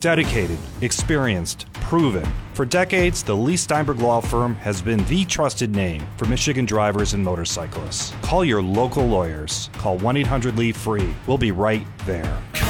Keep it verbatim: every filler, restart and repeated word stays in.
Dedicated, experienced, proven. For decades, the Lee Steinberg Law Firm has been the trusted name for Michigan drivers and motorcyclists. Call your local lawyers. Call one eight hundred L E A F R E E. We'll be right there.